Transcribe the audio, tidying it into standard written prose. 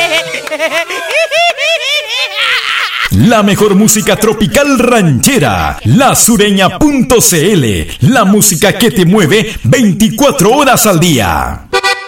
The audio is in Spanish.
La mejor música tropical ranchera, lasureña.cl, la música que te mueve 24 horas al día.